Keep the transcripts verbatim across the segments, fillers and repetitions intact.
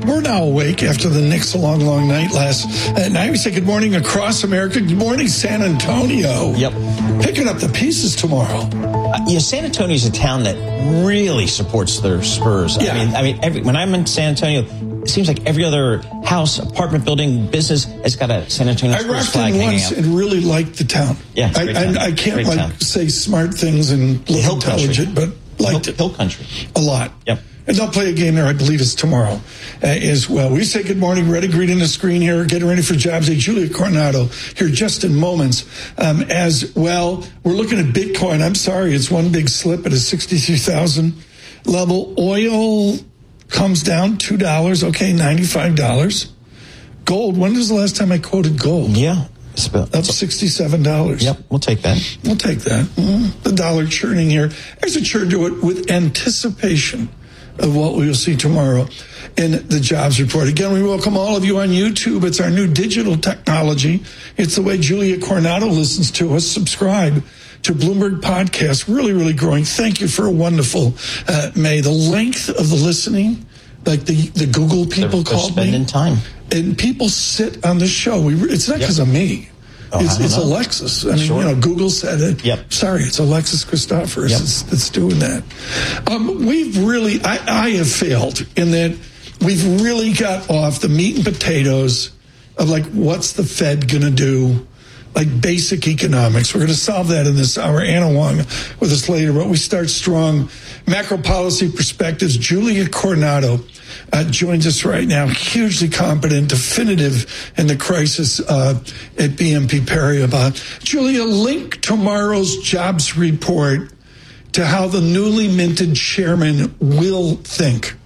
We're now awake after the Knicks' long, long night last night. We say good morning across America. Good morning, San Antonio. Yep. Picking up the pieces tomorrow. Uh, yeah, San Antonio is a town that really supports their Spurs. Yeah. I mean, I mean, every, when I'm in San Antonio, it seems like every other house, apartment building, business has got a San Antonio Spurs I rocked flag in hanging once out. and really liked the town. Yeah, it's a I, great town. I, I can't Great like town. say smart things and look Hill intelligent, country. but liked Hill, it Hill country. a lot. Yep. And they'll play a game there, I believe it's tomorrow uh, as well. We say good morning, ready, greeting the screen here, getting ready for Jobs Day. Julia Coronado here just in moments um, as well. We're looking at Bitcoin. I'm sorry, it's one big slip at a sixty-three thousand level. Oil comes down two dollars, okay, ninety-five dollars. Gold, when was the last time I quoted gold? Yeah. It's about, Up sixty-seven dollars. Yep, we'll take that. We'll take that. Mm, the dollar churning here. There's a churn to it with anticipation of what we will see tomorrow in the jobs report. Again, we welcome all of you on YouTube. It's our new digital technology. It's the way Julia Coronado listens to us. Subscribe to Bloomberg Podcast. Really, really growing. Thank you for a wonderful uh, May. The length of the listening, like the, the Google people They're, they're called spending me. time. And people sit on the show. We, it's not because Yep. of me. Oh, it's it's know. Alexis. I mean, Sure. you know, Google said it. Yep. Sorry, it's Alexis Christophorus Yep. that's, that's doing that. Um, we've really, I, I have failed in that we've really got off the meat and potatoes of like, what's the Fed going to do? Like basic economics. We're going to solve that in this hour. Anna Wong with us later, but we start strong. Macro policy perspectives. Julia Coronado uh, joins us right now. Hugely competent, definitive in the crisis uh, at B N P Paribas. Julia, link tomorrow's jobs report to how the newly minted chairman will think.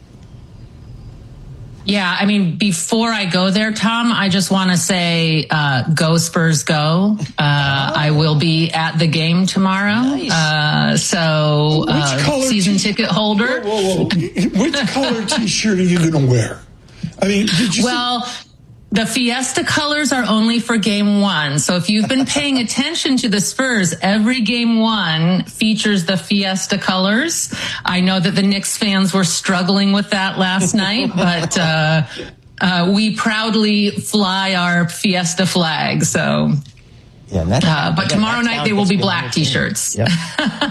Yeah, I mean, before I go there, Tom, I just want to say, uh, go Spurs, go. Uh, I will be at the game tomorrow. Nice. Uh, so, uh, season t- ticket holder. Whoa, whoa, whoa. Which color T-shirt are you going to wear? I mean, did you Well, the Fiesta colors are only for game one. So if you've been paying attention to the Spurs, every game one features the Fiesta colors. I know that the Knicks fans were struggling with that last night, but uh, uh, we proudly fly our Fiesta flag. So, Yeah, and that, uh, but that- tomorrow that night they will sounds be good. black T-shirts. Yep.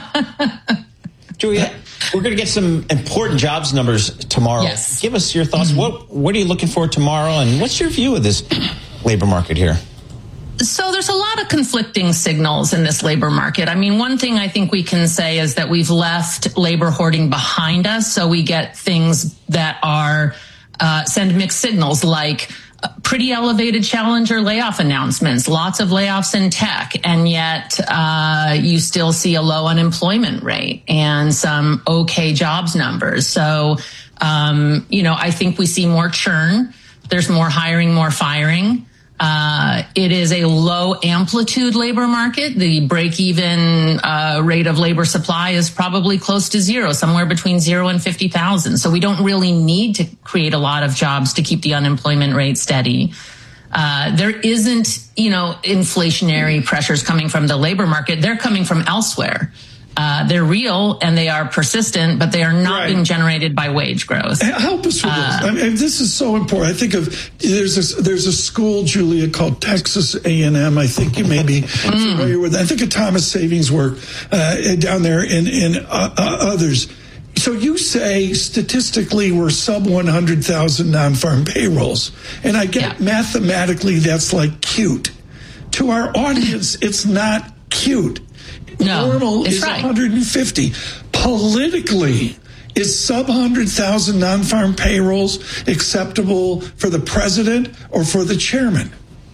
Julia, we're going to get some important jobs numbers tomorrow. Yes. Give us your thoughts. Mm-hmm. What What are you looking for tomorrow, and what's your view of this labor market here? So there's a lot of conflicting signals in this labor market. I mean, one thing I think we can say is that we've left labor hoarding behind us. So we get things that are uh, send mixed signals, like pretty elevated challenger layoff announcements, lots of layoffs in tech, and yet uh, you still see a low unemployment rate and some okay jobs numbers. So, um, you know, I think we see more churn. There's more hiring, more firing. Uh, it is a low amplitude labor market. The break-even uh, rate of labor supply is probably close to zero, somewhere between zero and fifty thousand. So we don't really need to create a lot of jobs to keep the unemployment rate steady. Uh, there isn't, you know, inflationary pressures coming from the labor market. They're coming from elsewhere. Uh, they're real and they are persistent, but they are not Right. being generated by wage growth. Help us with Uh, this. I mean, this is so important. I think of there's a, there's a school, Julia, called Texas A and M. I think you may be Mm. familiar with it. I think of Thomas Savings work uh, down there and, and uh, uh, others. So you say statistically we're sub one hundred thousand non-farm payrolls. And I get Yeah. mathematically that's like cute. To our audience, it's not cute. No, Normal it's is right. one hundred fifty. Politically, is sub one hundred thousand non-farm payrolls acceptable for the president or for the chairman?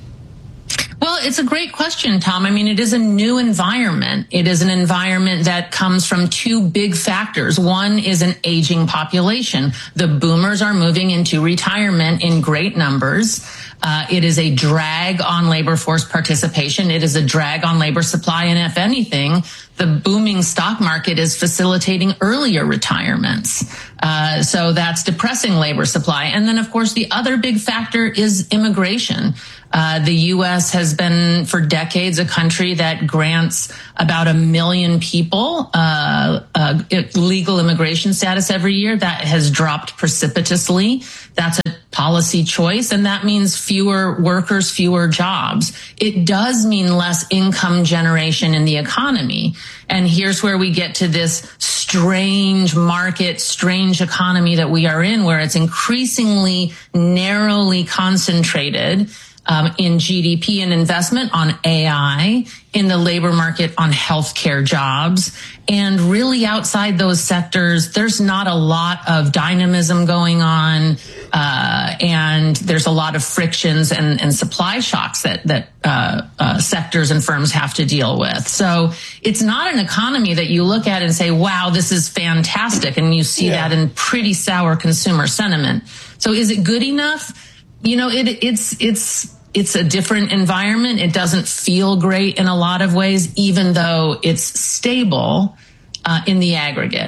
Well, it's a great question, Tom. I mean, it is a new environment. It is an environment that comes from two big factors. One is an aging population. The boomers are moving into retirement in great numbers. Uh, it is a drag on labor force participation. It is a drag on labor supply. And if anything, the booming stock market is facilitating earlier retirements. Uh, so that's depressing labor supply. And then, of course, the other big factor is immigration. Uh, the U S has been for decades a country that grants about a million people uh, uh, legal immigration status every year. That has dropped precipitously. That's a policy choice, and that means fewer workers, fewer jobs. It does mean less income generation in the economy. And here's where we get to this strange market, strange economy that we are in, where it's increasingly narrowly concentrated Um, in G D P and investment on A I, in the labor market on healthcare jobs. And really outside those sectors, there's not a lot of dynamism going on. Uh, and there's a lot of frictions and, and supply shocks that, that, uh, uh, sectors and firms have to deal with. So it's not an economy that you look at and say, wow, this is fantastic. And you see yeah. that in pretty sour consumer sentiment. So is it good enough? You know, it, it's, it's, it's a different environment. It doesn't feel great in a lot of ways, even though it's stable, uh, in the aggregate.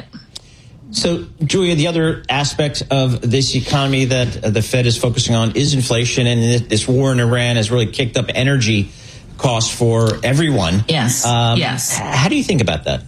So, Julia, the other aspect of this economy that uh, the Fed is focusing on is inflation, and this war in Iran has really kicked up energy costs for everyone. Yes. Um, yes. How do you think about that?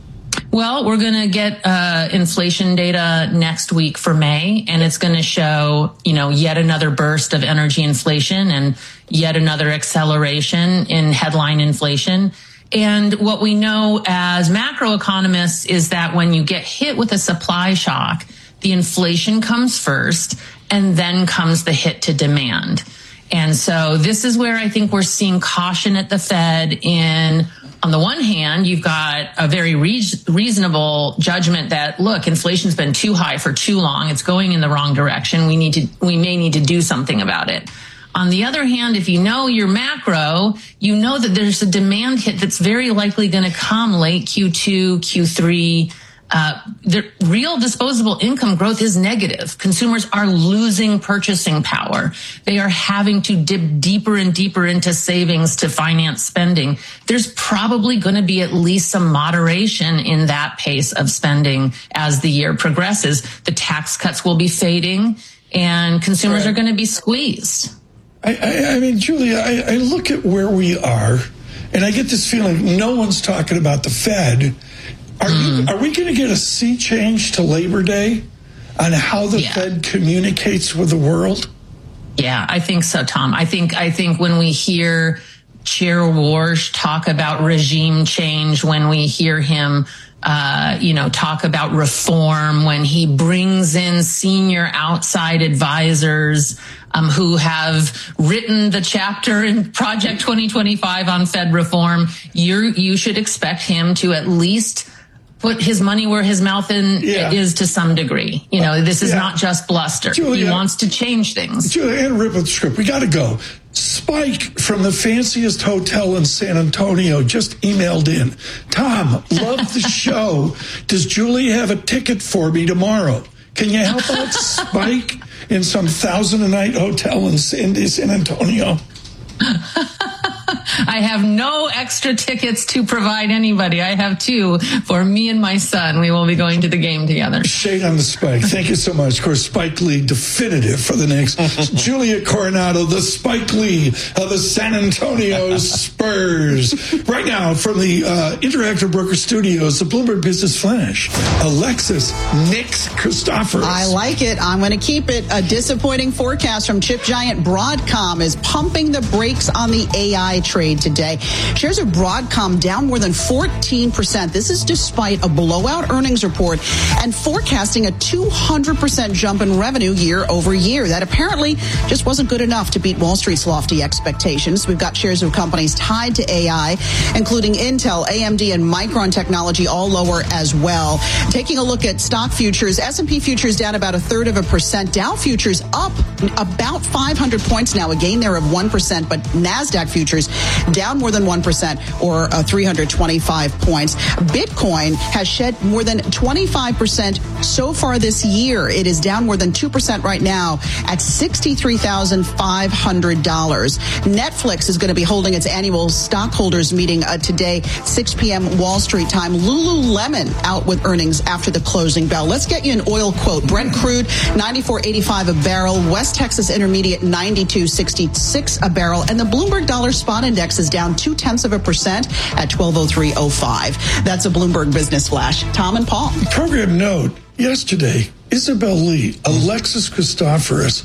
Well, we're going to get uh, inflation data next week for May, and it's going to show, you know, yet another burst of energy inflation and yet another acceleration in headline inflation. And what we know as macroeconomists is that when you get hit with a supply shock, the inflation comes first, and then comes the hit to demand. And so this is where I think we're seeing caution at the Fed in, on the one hand, you've got a very re- reasonable judgment that, look, inflation's been too high for too long. It's going in the wrong direction. We need to, we may need to do something about it. On the other hand, if you know your macro, you know that there's a demand hit that's very likely going to come late Q two, Q three. Uh, the real disposable income growth is negative. Consumers are losing purchasing power. They are having to dip deeper and deeper into savings to finance spending. There's probably going to be at least some moderation in that pace of spending as the year progresses. The tax cuts will be fading, and consumers right. are going to be squeezed. I, I, I mean, Julia, I, I look at where we are, and I get this feeling no one's talking about the Fed. Are, you, are we going to get a sea change to Labor Day on how the yeah. Fed communicates with the world? Yeah, I think so, Tom. I think I think when we hear Chair Warsh talk about regime change, when we hear him, uh, you know, talk about reform, when he brings in senior outside advisors um, who have written the chapter in Project twenty twenty-five on Fed reform, you you should expect him to at least put his money where his mouth in yeah. is to some degree. You know, this is yeah. not just bluster. Julia, he wants to change things. Julia, and rip up the script. We got to go. Spike from the fanciest hotel in San Antonio just emailed in. Tom, love the show. Does Julie have a ticket for me tomorrow? Can you help out Spike in some thousand a night hotel in San, San Antonio? I have no extra tickets to provide anybody. I have two for me and my son. We will be going to the game together. Shade on the Spike. Thank you so much. Of course, Spike Lee definitive for the next. Julia Coronado, the Spike Lee of the San Antonio Spurs. Right now, from the uh, Interactive Broker Studios, the Bloomberg Business Flash, Alexis Nix Christoforous. I like it. I'm going to keep it. A disappointing forecast from chip giant Broadcom is pumping the brakes on the A I trade today. Shares of Broadcom down more than fourteen percent. This is despite a blowout earnings report and forecasting a two hundred percent jump in revenue year over year. That apparently just wasn't good enough to beat Wall Street's lofty expectations. We've got shares of companies tied to A I, including Intel, A M D, and Micron Technology, all lower as well. Taking a look at stock futures, S and P futures down about a third of a percent. Dow futures up about five hundred points now, a gain there of one percent, but NASDAQ futures down more than one percent, or uh, three hundred twenty-five points. Bitcoin has shed more than twenty-five percent so far this year. It is down more than two percent right now at sixty-three thousand five hundred dollars. Netflix is going to be holding its annual stockholders meeting uh, today, six p.m. Wall Street time. Lululemon out with earnings after the closing bell. Let's get you an oil quote. Brent crude, ninety-four eighty-five a barrel. West Texas Intermediate, ninety-two sixty-six a barrel. And the Bloomberg Dollar Spot Index is down two tenths of a percent at twelve oh three oh five. That's a Bloomberg Business Flash. Tom and Paul. Program note, yesterday, Isabel Lee, Alexis Christoforous,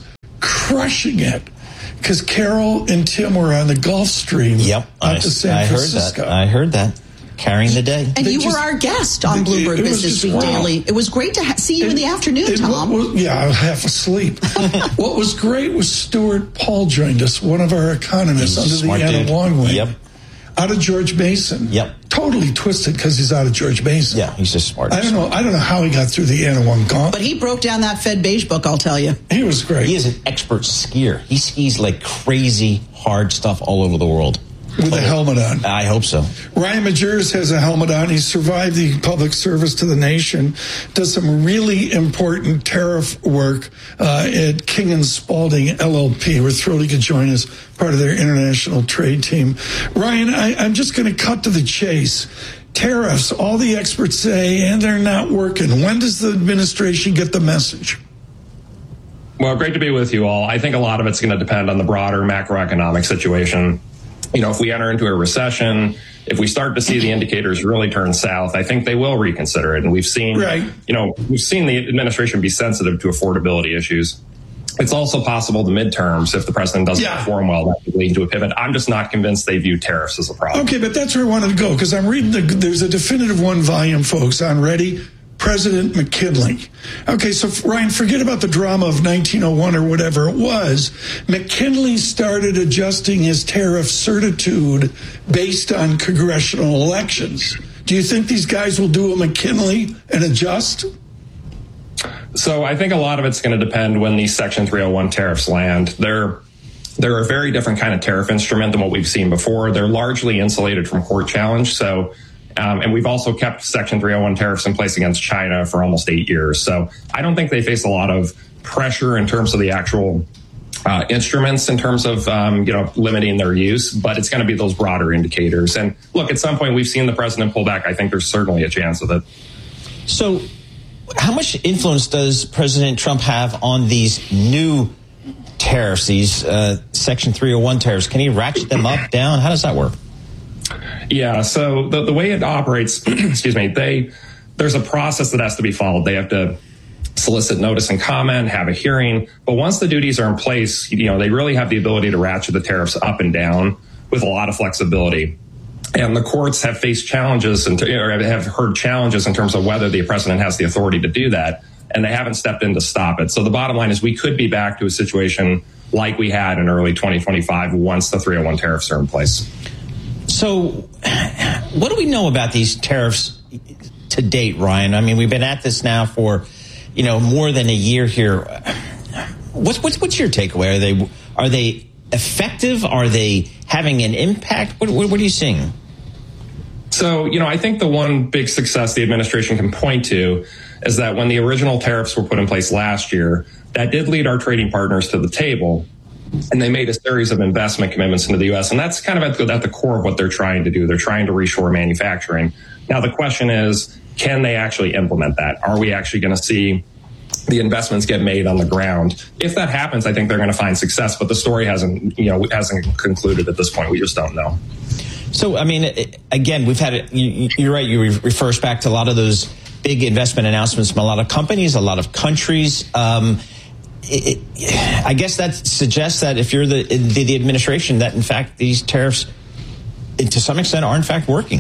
crushing it because Carol and Tim were on the Gulf Stream. Yep, out to San I Francisco. heard that. I heard that. Carrying the day. And They you just- were our guest on they- Bloomberg it was Business just Week wow. Daily. It was great to ha- see you in the afternoon, And Tom. what was- yeah, I was half asleep. What was great was Stuart Paul joined us, one of our economists He's a under the smart Anna dude. Longway. Yep. Out of George Mason. Yep. Totally twisted because he's out of George Mason. Yeah, he's just smart. I don't know. I don't know how he got through the Anna Wong gauntlet. But he broke down that Fed beige book, I'll tell you. He was great. He is an expert skier. He skis like crazy hard stuff all over the world. With a helmet on. I hope so. Ryan Majerus has a helmet on. He survived the public service to the nation, does some really important tariff work uh, at King and Spalding L L P. We're thrilled he could join us, part of their international trade team. Ryan, I, I'm just going to cut to the chase. Tariffs, all the experts say, and they're not working. When does the administration get the message? Well, great to be with you all. I think a lot of it's going to depend on the broader macroeconomic situation. You know, if we enter into a recession, if we start to see the indicators really turn south, I think they will reconsider it. And we've seen, Right. you know, we've seen the administration be sensitive to affordability issues. It's also possible the midterms, if the president doesn't Yeah. perform well, that could lead to a pivot. I'm just not convinced they view tariffs as a problem. Okay, but that's where I wanted to go because I'm reading the, there's a definitive one volume, folks, on Ready, President McKinley. Okay, so Ryan, forget about the drama of nineteen oh one or whatever it was. McKinley started adjusting his tariff certitude based on congressional elections. Do you think these guys will do a McKinley and adjust? So I think a lot of it's going to depend when these Section three oh one tariffs land. They're they're a very different kind of tariff instrument than what we've seen before. They're largely insulated from court challenge. So, um, and we've also kept Section three oh one tariffs in place against China for almost eight years. So I don't think they face a lot of pressure in terms of the actual uh, instruments in terms of, um, you know, limiting their use, but it's going to be those broader indicators. And look, at some point we've seen the president pull back. I think there's certainly a chance of it. So how much influence does President Trump have on these new tariffs, these uh, Section three oh one tariffs? Can he ratchet them up, down? How does that work? Yeah, so the, the way it operates, excuse me, they there's a process that has to be followed. They have to solicit notice and comment, have a hearing. But once the duties are in place, you know, they really have the ability to ratchet the tariffs up and down with a lot of flexibility. And the courts have faced challenges and or have heard challenges in terms of whether the president has the authority to do that. And they haven't stepped in to stop it. So the bottom line is we could be back to a situation like we had in early twenty twenty-five once the three oh one tariffs are in place. So what do we know about these tariffs to date, Ryan? I mean, we've been at this now for, you know, more than a year here. What's what's, what's your takeaway? Are they are they effective? Are they having an impact? What, what, what are you seeing? So, you know, I think the one big success the administration can point to is that when the original tariffs were put in place last year, that did lead our trading partners to the table. And they made a series of investment commitments into the U S. And that's kind of at the, at the core of what they're trying to do. They're trying to reshore manufacturing. Now, the question is, can they actually implement that? Are we actually going to see the investments get made on the ground? If that happens, I think they're going to find success. But the story hasn't, you know, hasn't concluded at this point. We just don't know. So, I mean, again, we've had it. You, you're right. You refer us back to a lot of those big investment announcements from a lot of companies, a lot of countries. Um, It, it, I guess that suggests that if you're the, the the administration, that in fact these tariffs, to some extent, are in fact working.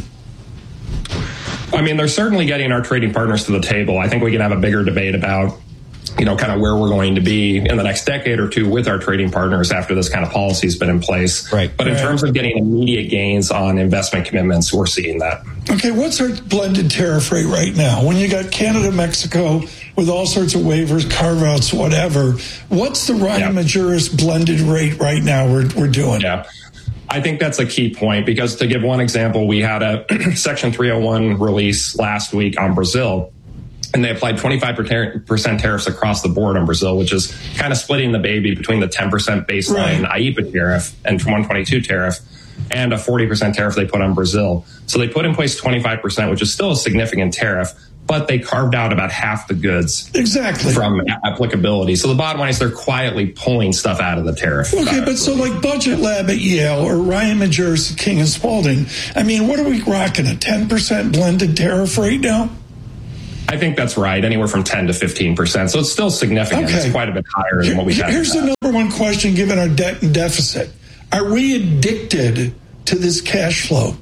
I mean, they're certainly getting our trading partners to the table. I think we can have a bigger debate about, you know, kind of where we're going to be in the next decade or two with our trading partners after this kind of policy has been in place. Right. But in right. terms of getting immediate gains on investment commitments, we're seeing that. Okay, what's our blended tariff rate right now? When you got Canada, Mexico with all sorts of waivers, carve-outs, whatever, what's the Ryan Yeah. Majerus blended rate right now we're, we're doing? Yeah. I think that's a key point because to give one example, we had a Section three oh one release last week on Brazil. And they applied twenty-five percent tariffs across the board on Brazil, which is kind of splitting the baby between the ten percent baseline Right. I E P A tariff and one twenty-two tariff and a forty percent tariff they put on Brazil. So they put in place twenty-five percent, which is still a significant tariff, but they carved out about half the goods Exactly. from applicability. So the bottom line is they're quietly pulling stuff out of the tariff. Okay, but so like Budget Lab at Yale or Ryan Majerus at King and Spalding, I mean, what are we rocking, a ten percent blended tariff rate now? I think that's right, anywhere from ten to fifteen percent. So it's still significant. Okay. It's quite a bit higher than what we had. Here's the number one question given our debt and deficit. Are we addicted to this cash flow?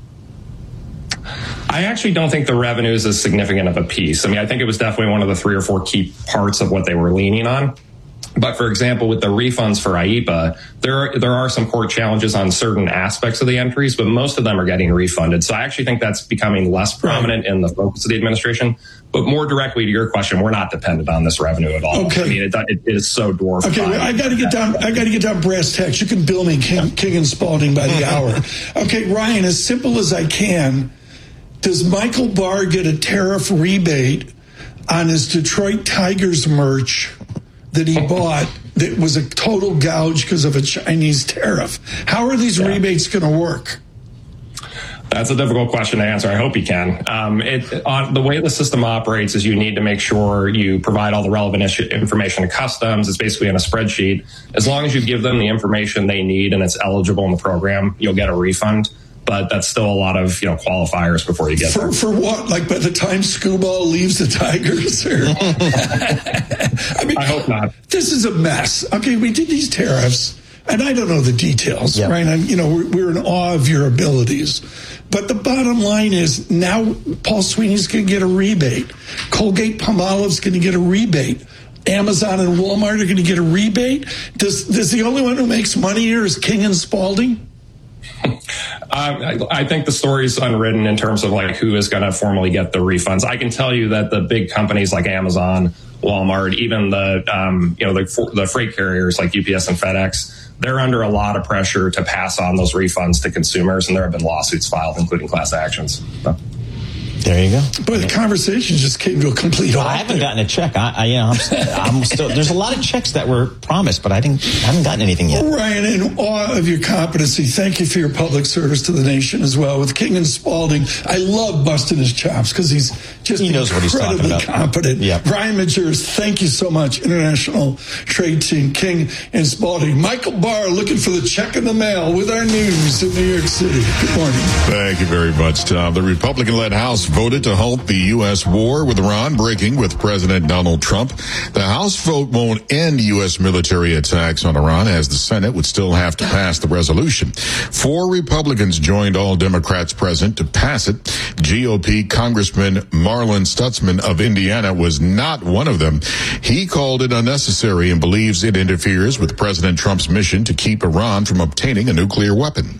I actually don't think the revenue is as significant of a piece. I mean, I think it was definitely one of the three or four key parts of what they were leaning on. But for example, with the refunds for I E P A, there are, there are some court challenges on certain aspects of the entries, but most of them are getting refunded. So I actually think that's becoming less prominent in the focus of the administration. But more directly to your question, we're not dependent on this revenue at all. Okay. I mean, it, it is so dwarfed. Okay, well, I got to get down. I got to get down brass tacks. You can bill me King, King and Spalding by the hour. Okay, Ryan, as simple as I can, does Michael Barr get a tariff rebate on his Detroit Tigers merch that he bought that was a total gouge because of a Chinese tariff? How are these yeah. rebates going to work? That's a difficult question to answer. I hope you can. Um, it, on the way the system operates is you need to make sure you provide all the relevant issue, information to customs. It's basically in a spreadsheet. As long as you give them the information they need and it's eligible in the program, you'll get a refund. But that's still a lot of, you know, qualifiers before you get for, there. For what? Like by the time Scuball leaves the Tigers? Or I mean, I hope not. This is a mess. Okay, we did these tariffs, and I don't know the details, yep. right? I'm, you know, we're, we're in awe of your abilities. But the bottom line is now Paul Sweeney's going to get a rebate. Colgate-Palmolive's going to get a rebate. Amazon and Walmart are going to get a rebate. Does, does the only one who makes money here is King and Spalding? I, I think the story's unwritten in terms of like who is going to formally get the refunds. I can tell you that the big companies like Amazon, Walmart, even the um, you know the, the freight carriers like U P S and FedEx, they're under a lot of pressure to pass on those refunds to consumers, and there have been lawsuits filed, including class actions. So. There you go. But the conversation just came to a complete halt. I haven't gotten a check. I, I you know, I'm, I'm still. There's a lot of checks that were promised, but I didn't. I haven't gotten anything yet. Ryan, in awe of your competency, thank you for your public service to the nation as well. With King and Spalding, I love busting his chops because he's just he knows what he's talking about. Competent. Yep. Ryan Magers, thank you so much. International Trade Team, King and Spalding. Michael Barr looking for the check in the mail with our news in New York City. Good morning. Thank you very much, Tom. The Republican-led House voted to halt the U S war with Iran breaking with President Donald Trump. The House vote won't end U S military attacks on Iran, as the Senate would still have to pass the resolution. Four Republicans joined all Democrats present to pass it. G O P Congressman Marlin Stutzman of Indiana was not one of them. He called it unnecessary and believes it interferes with President Trump's mission to keep Iran from obtaining a nuclear weapon.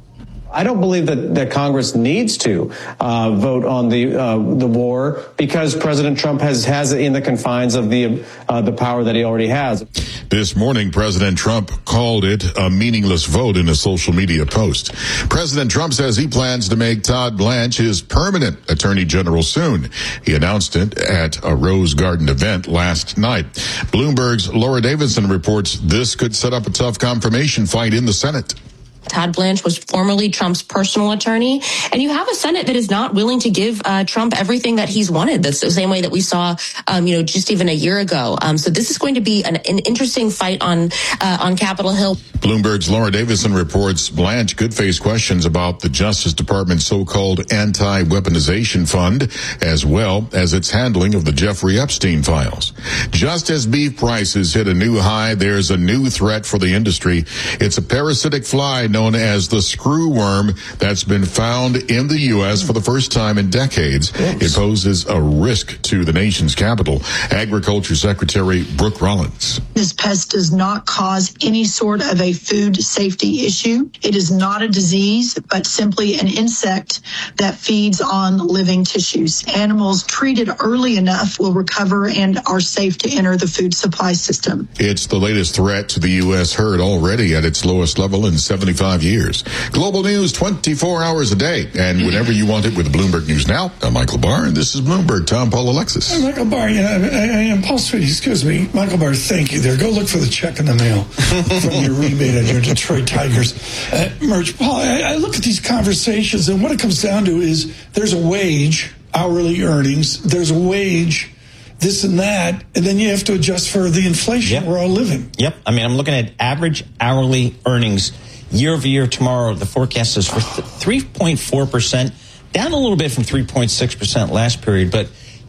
I don't believe that, that Congress needs to uh, vote on the uh, the war because President Trump has has it in the confines of the uh, the power that he already has. This morning, President Trump called it a meaningless vote in a social media post. President Trump says he plans to make Todd Blanche his permanent attorney general soon. He announced it at a Rose Garden event last night. Bloomberg's Laura Davidson reports this could set up a tough confirmation fight in the Senate. Todd Blanche was formerly Trump's personal attorney, and you have a Senate that is not willing to give uh, Trump everything that he's wanted. That's the same way that we saw, um, you know, just even a year ago. Um, so this is going to be an, an interesting fight on uh, on Capitol Hill. Bloomberg's Laura Davison reports Blanche could face questions about the Justice Department's so-called anti-weaponization fund, as well as its handling of the Jeffrey Epstein files. Just as beef prices hit a new high, there's a new threat for the industry. It's a parasitic fly known as the screwworm that's been found in the U S for the first time in decades. It poses a risk to the nation's capital. Agriculture Secretary Brooke Rollins. This pest does not cause any sort of a food safety issue. It is not a disease, but simply an insect that feeds on living tissues. Animals treated early enough will recover and are safe to enter the food supply system. It's the latest threat to the U S herd, already at its lowest level in seventy-five years. Global news twenty-four hours a day, and whenever you want it with Bloomberg News Now. I'm Michael Barr, and this is Bloomberg. Tom Paul Alexis. Hey, Michael Barr, you know, I, I am Paul Sweeney, excuse me. Michael Barr, thank you there. Go look for the check in the mail from your rebate on your Detroit Tigers uh, merch. Paul, I, I look at these conversations, and what it comes down to is there's a wage, hourly earnings, there's a wage, this and that, and then you have to adjust for the inflation yep. we're all living. Yep. I mean, I'm looking at average hourly earnings year over year tomorrow. The forecast is for three point four percent, down a little bit from three point six percent last period. But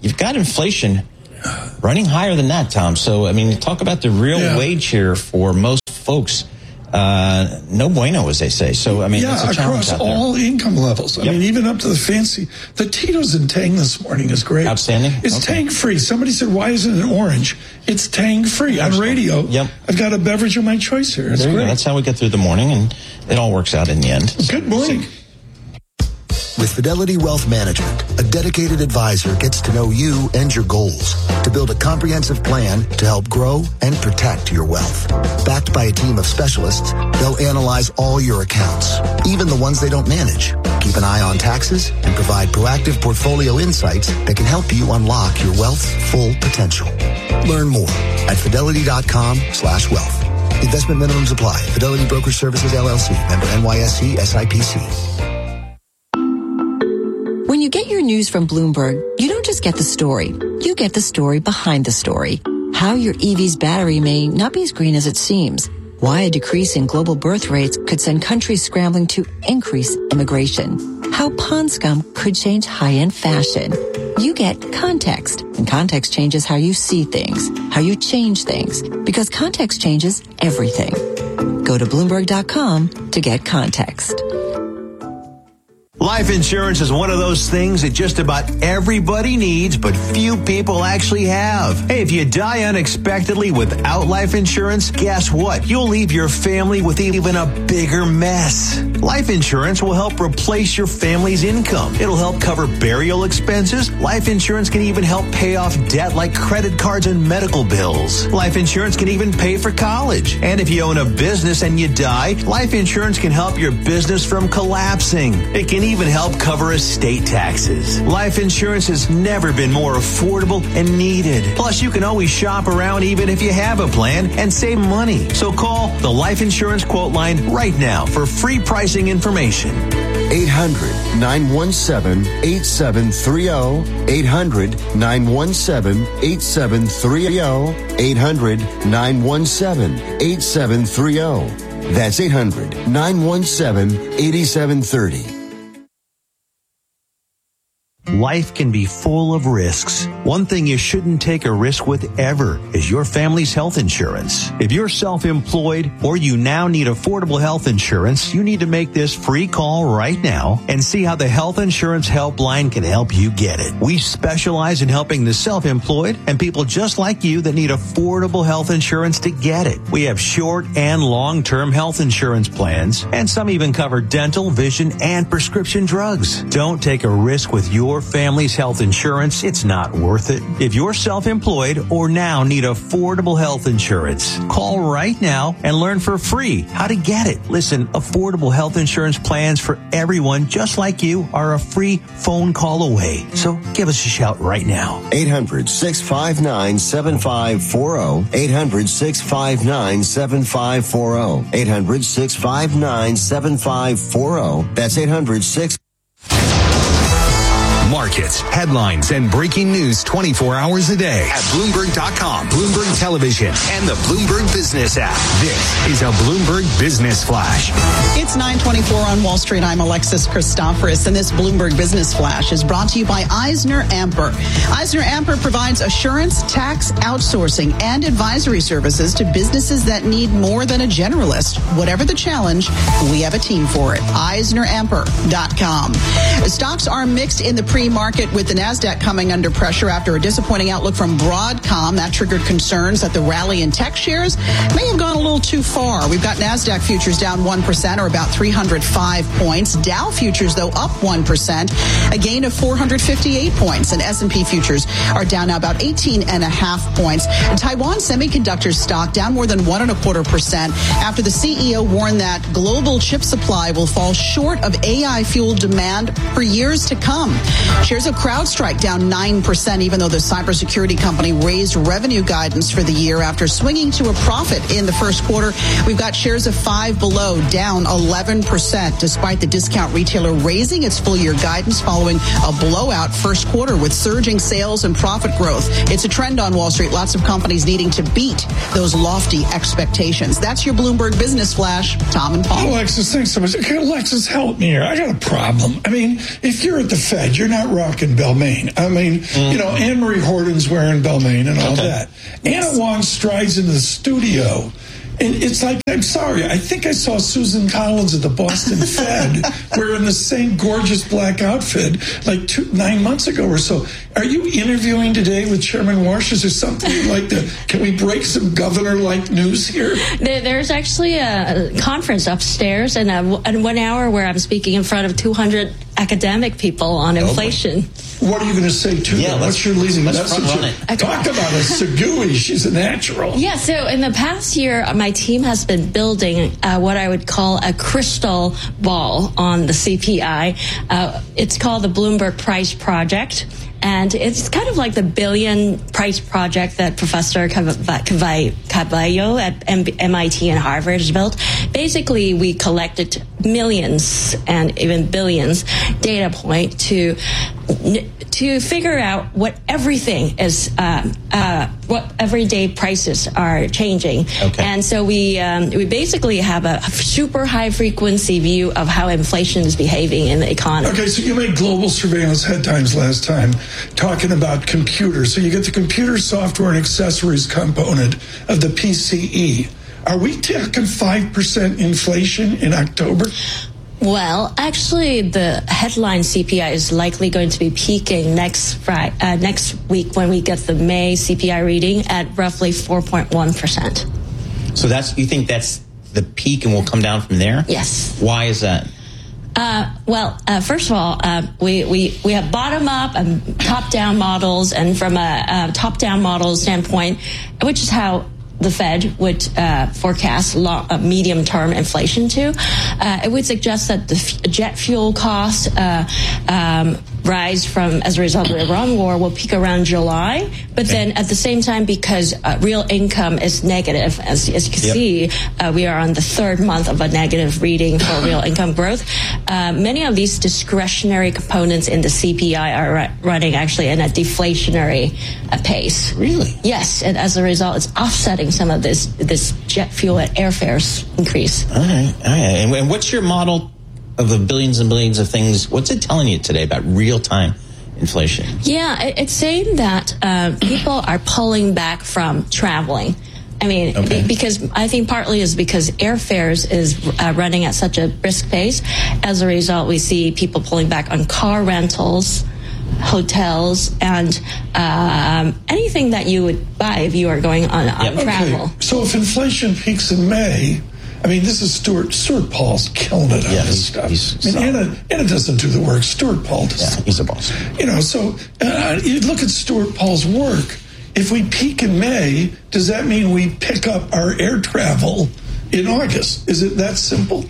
you've got inflation running higher than that, Tom. So, I mean, talk about the real yeah. wage here for most folks. Uh, no bueno, as they say. So, I mean, yeah, it's a challenge across out there. all income levels. I yep. mean, even up to the fancy. The Tito's in Tang this morning is great. Outstanding. It's okay. Tang free. Somebody said, why isn't it orange? It's Tang free on radio. Yep. I've got a beverage of my choice here. It's there great. That's how we get through the morning, and it all works out in the end. Good morning. With Fidelity Wealth Management, a dedicated advisor gets to know you and your goals to build a comprehensive plan to help grow and protect your wealth. Backed by a team of specialists, they'll analyze all your accounts, even the ones they don't manage. Keep an eye on taxes and provide proactive portfolio insights that can help you unlock your wealth's full potential. Learn more at fidelity.com slash wealth. Investment minimums apply. Fidelity Broker Services, L L C. Member N Y S E, S I P C. When you get your news from Bloomberg, you don't just get the story. You get the story behind the story. How your E V's battery may not be as green as it seems. Why a decrease in global birth rates could send countries scrambling to increase immigration. How pond scum could change high-end fashion. You get context, and context changes how you see things, how you change things, because context changes everything. Go to Bloomberg dot com to get context. Life insurance is one of those things that just about everybody needs, but few people actually have. Hey, if you die unexpectedly without life insurance, guess what? You'll leave your family with even a bigger mess. Life insurance will help replace your family's income. It'll help cover burial expenses. Life insurance can even help pay off debt like credit cards and medical bills. Life insurance can even pay for college. And if you own a business and you die, life insurance can help your business from collapsing. It can even help cover estate taxes. Life insurance has never been more affordable and needed. Plus, you can always shop around even if you have a plan and save money. So call the Life Insurance Quote Line right now for free pricing information. eight hundred, nine one seven, eight seven three zero. eight hundred, nine one seven, eight seven three zero. eight hundred, nine one seven, eight seven three zero. That's eight hundred, nine one seven, eight seven three zero. Life can be full of risks. One thing you shouldn't take a risk with ever is your family's health insurance. If you're self-employed or you now need affordable health insurance, you need to make this free call right now and see how the Health Insurance Helpline can help you get it. We specialize in helping the self-employed and people just like you that need affordable health insurance to get it. We have short and long-term health insurance plans, and some even cover dental, vision, and prescription drugs. Don't take a risk with your family's health insurance. It's not worth it. If you're self-employed or now need affordable health insurance, call right now and learn for free how to get it. Listen, affordable health insurance plans for everyone just like you are a free phone call away. So give us a shout right now. eight hundred, six five nine, seven five four zero. eight hundred, six five nine, seven five four zero. eight hundred, six five nine, seven five four zero. That's eight hundred, six Markets, headlines, and breaking news twenty-four hours a day at Bloomberg dot com, Bloomberg Television, and the Bloomberg Business app. This is a Bloomberg Business Flash. It's nine twenty-four on Wall Street. I'm Alexis Christoforous, and this Bloomberg Business Flash is brought to you by Eisner Amper. Eisner Amper provides assurance, tax, outsourcing, and advisory services to businesses that need more than a generalist. Whatever the challenge, we have a team for it. Eisner Amper dot com. Stocks are mixed in the pre market with the NASDAQ coming under pressure after a disappointing outlook from Broadcom. That triggered concerns that the rally in tech shares may have gone a little too far. We've got NASDAQ futures down one percent or about three hundred five points. Dow futures, though, up one percent, a gain of four hundred fifty-eight points. And S and P futures are down now about eighteen and a half points. And Taiwan Semiconductor stock down more than one and a quarter percent after the C E O warned that global chip supply will fall short of A I-fueled demand for years to come. Shares of CrowdStrike down nine percent, even though the cybersecurity company raised revenue guidance for the year after swinging to a profit in the first quarter. We've got shares of Five Below down eleven percent, despite the discount retailer raising its full-year guidance following a blowout first quarter with surging sales and profit growth. It's a trend on Wall Street. Lots of companies needing to beat those lofty expectations. That's your Bloomberg Business Flash. Tom and Paul. Alexis, thanks so much. Okay, Alexis, help me here. I got a problem. I mean, if you're at the Fed, you're not rocking Balmain. I mean, mm-hmm. you know, Anne-Marie Horton's wearing Balmain and all okay. that. Yes. Anna Wong strides into the studio. And it's like, I'm sorry, I think I saw Susan Collins at the Boston Fed wearing the same gorgeous black outfit like two, nine months ago or so. Are you interviewing today with Chairman Warsh? Is there something like that? Can we break some governor-like news here? There, there's actually a conference upstairs in, a, in one hour where I'm speaking in front of two hundred academic people on inflation. Oh, what are you going to say to yeah, them? What's your leading message? Okay. Talk about a Segui. She's a natural. Yeah, so in the past year, my team has been building uh, what I would call a crystal ball on the C P I. Uh, it's called the Bloomberg Price Project. And it's kind of like the billion price project that Professor Cavallo at M I T and Harvard has built. Basically, we collected millions and even billions data point to to figure out what everything is, um, uh, what everyday prices are changing. Okay. And so we um, we basically have a super high frequency view of how inflation is behaving in the economy. Okay, so you made global surveillance headlines last time talking about computers. So you get the computer software and accessories component of the P C E. Are we talking five percent inflation in October? Well, actually, the headline C P I is likely going to be peaking next Friday, uh, next week when we get the May C P I reading at roughly four point one percent. So that's, you think that's the peak and will come down from there? Yes. Why is that? Uh, well, uh, first of all, uh, we, we, we have bottom-up and top-down models, and from a, a top-down model standpoint, which is how the Fed would uh, forecast long, uh, medium-term inflation to, uh, it would suggest that the f- jet fuel costs uh, um, rise from as a result of the Iran war will peak around July. But okay. then at the same time, because uh, real income is negative, as, as you can yep. see, uh, we are on the third month of a negative reading for real income growth. Uh, many of these discretionary components in the C P I are r- running actually in a deflationary uh, pace. Really? Yes, and as a result, it's offsetting some of this this jet fuel and airfares increase. All right, all right. And, and what's your model of the billions and billions of things? What's it telling you today about real-time inflation? Yeah, it, it's saying that uh, people are pulling back from traveling. I mean, okay. because I think partly is because airfares is uh, running at such a brisk pace. As a result, we see people pulling back on car rentals, hotels, and um, anything that you would buy if you are going on, on yep. travel. Okay. So if inflation peaks in May, I mean, this is Stuart. Stuart Paul's killing it on yeah, this he's, stuff. He's I mean, Anna, Anna doesn't do the work. Stuart Paul does. Yeah, he's a boss. You know, so uh, you look at Stuart Paul's work. If we peak in May, does that mean we pick up our air travel in August? Is it that simple?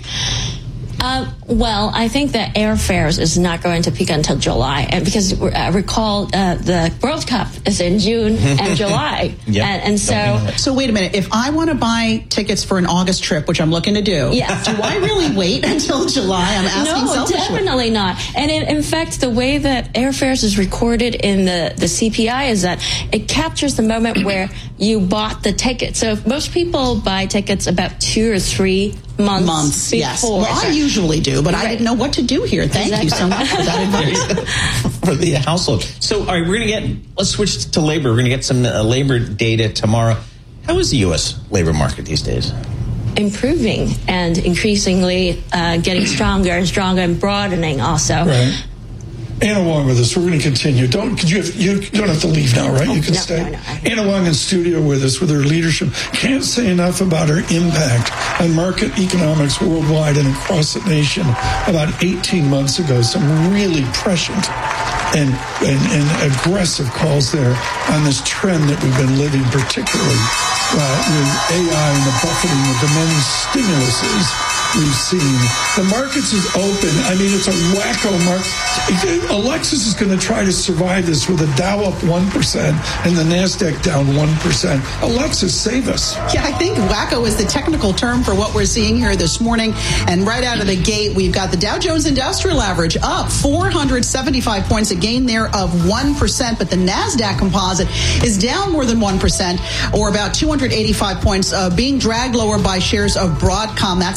Uh, well, I think that airfares is not going to peak until July, and because uh, recall uh, the World Cup is in June and July, yep. and, and so so wait a minute. If I want to buy tickets for an August trip, which I'm looking to do, yeah. do I really wait until July? I'm asking no, selfishly. Definitely not. And in, in fact, the way that airfares is recorded in the the C P I is that it captures the moment where you bought the ticket. So if most people buy tickets about two or three months, months before. Yes. Well, I usually do, but right. I didn't know what to do here. Thank exactly. you so much for that advice. For the household. So, all right, we're going to get, let's switch to labor. We're going to get some uh, labor data tomorrow. How is the U S labor market these days? Improving and increasingly uh, getting stronger and stronger and broadening also. Right. Anna Wong with us. We're going to continue. Don't could you, have, you don't have to leave now, right? Oh, you can no, stay. No, no, Anna Wong in studio with us with her leadership. Can't say enough about her impact on market economics worldwide and across the nation. About eighteen months ago, some really prescient and, and, and aggressive calls there on this trend that we've been living, particularly uh, with A I and the buffeting of the many stimuluses we've seen. The markets is open. I mean, it's a wacko market. Alexis is going to try to survive this with a Dow up one percent and the NASDAQ down one percent. Alexis, save us. Yeah, I think wacko is the technical term for what we're seeing here this morning. And right out of the gate, we've got the Dow Jones Industrial Average up four hundred seventy-five points, a gain there of one percent. But the NASDAQ Composite is down more than one percent, or about two hundred eighty-five points, uh, being dragged lower by shares of Broadcom. That stock is down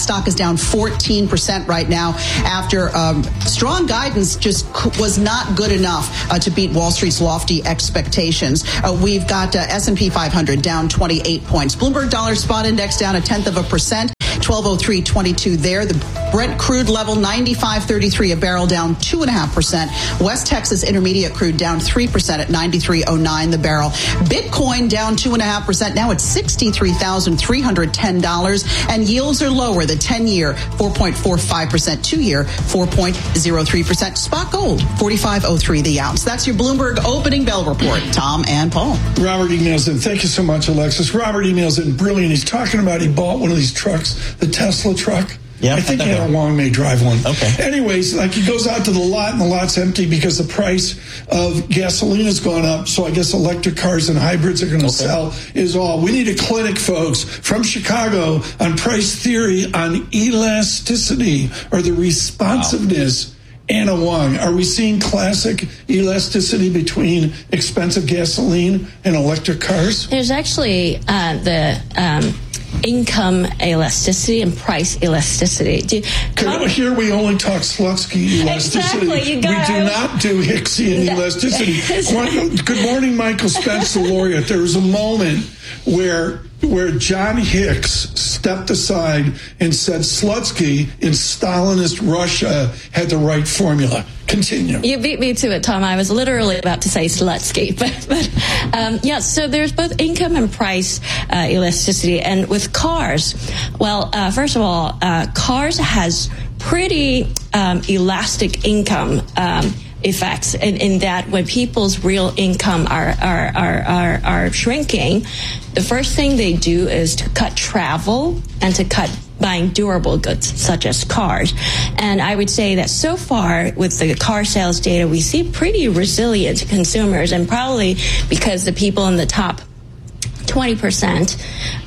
down fourteen percent right now after um, strong guidance just was not good enough uh, to beat Wall Street's lofty expectations. Uh, we've got uh, S and P five hundred down twenty-eight points. Bloomberg Dollar Spot Index down a tenth of a percent. twelve oh three twenty-two there. The Brent crude level ninety-five thirty-three a barrel, down two and a half percent. West Texas Intermediate crude down three percent at ninety-three oh nine the barrel. Bitcoin down two and a half percent. Now it's sixty-three thousand three hundred ten dollars, and yields are lower. The ten-year four point four five percent, two-year four point oh three percent. Spot gold forty-five oh three the ounce. That's your Bloomberg opening bell report. Tom and Paul. Robert emails in. Thank you so much, Alexis. Robert emails in. Brilliant. He's talking about he bought one of these trucks, the Tesla truck. Yeah, I think Anna Wong may drive one. Okay. Anyways, like he goes out to the lot and the lot's empty because the price of gasoline has gone up. So I guess electric cars and hybrids are going to okay. sell is all. We need a clinic, folks, from Chicago on price theory on elasticity or the responsiveness. Wow. Anna Wong, are we seeing classic elasticity between expensive gasoline and electric cars? There's actually uh, the um, income elasticity and price elasticity. Do, okay, here we only talk Slutsky elasticity. Exactly, you got we do not do Hicksian elasticity. Good morning, Michael Spence, the laureate. There was a moment where where John Hicks stepped aside and said Slutsky in Stalinist Russia had the right formula. Continue. You beat me to it, Tom. I was literally about to say Slutsky. But, but um, yeah, so there's both income and price uh, elasticity. And with cars, well, uh, first of all, uh, cars has pretty um, elastic income um effects in, in that when people's real income are, are, are, are, are shrinking, the first thing they do is to cut travel and to cut buying durable goods such as cars. And I would say that so far with the car sales data, we see pretty resilient consumers, and probably because the people in the top twenty percent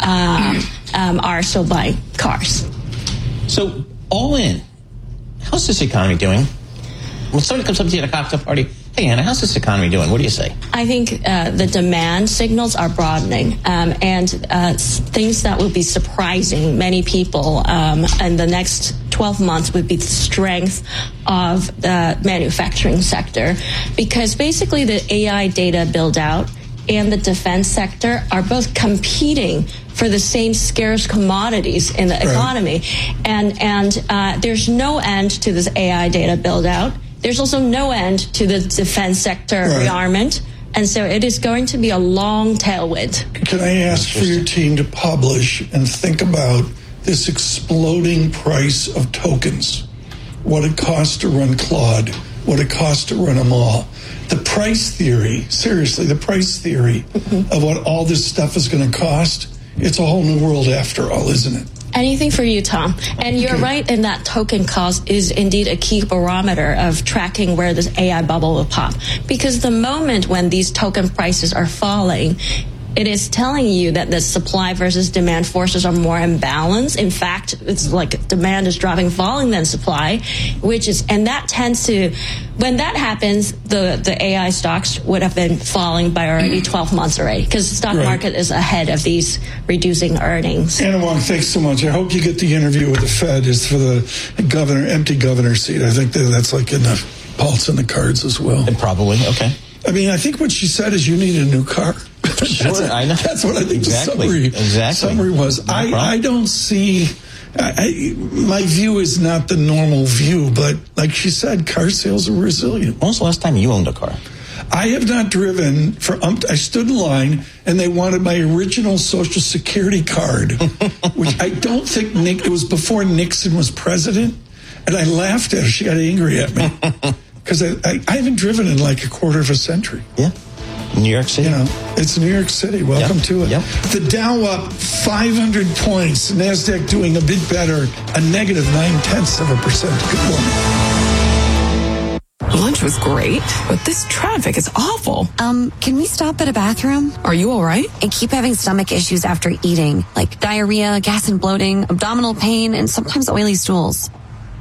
um, um, are still buying cars. So all in, how's this economy doing? When somebody comes up to you at a cocktail party, hey, Anna, how's this economy doing? What do you say? I think uh, the demand signals are broadening, um, and uh, things that will be surprising many people um, in the next twelve months would be the strength of the manufacturing sector, because basically the A I data build out and the defense sector are both competing for the same scarce commodities in the right. economy. And, and uh, there's no end to this A I data build out. There's also no end to the defense sector right. rearmament. And so it is going to be a long tailwind. Can I ask for your team to publish and think about this exploding price of tokens? What it costs to run Claude, what it costs to run them all. The price theory, seriously, the price theory mm-hmm. of what all this stuff is going to cost, it's a whole new world after all, isn't it? Anything for you, Tom. And you're okay. right in that token cost is indeed a key barometer of tracking where this A I bubble will pop. Because the moment when these token prices are falling, it is telling you that the supply versus demand forces are more in balance. In fact, it's like demand is dropping, falling than supply, which is, and that tends to, when that happens, the, the A I stocks would have been falling by already twelve months already, because the stock right. market is ahead of these reducing earnings. Anna Wong, thanks so much. I hope you get the interview with the Fed is for the governor, empty governor seat. I think that that's like in the pulse in the cards as well. And probably, okay. I mean, I think what she said is you need a new car. Sure, that's, I know. That's what I think exactly. the summary, exactly. summary was. No I, I don't see, I, I, my view is not the normal view, but like she said, car sales are resilient. When was the last time you owned a car? I have not driven for, um, I stood in line and they wanted my original Social Security card, which I don't think Nick, it was before Nixon was president. And I laughed at her. She got angry at me because I, I, I haven't driven in like a quarter of a century. Yeah. New York City. You know, it's New York City. Welcome yep. to it. Yep. The Dow up five hundred points. NASDAQ doing a bit better, a negative nine-tenths of a percent. Good morning. Lunch was great, but this traffic is awful. Um, can we stop at a bathroom? Are you all right? I keep having stomach issues after eating, like diarrhea, gas and bloating, abdominal pain, and sometimes oily stools.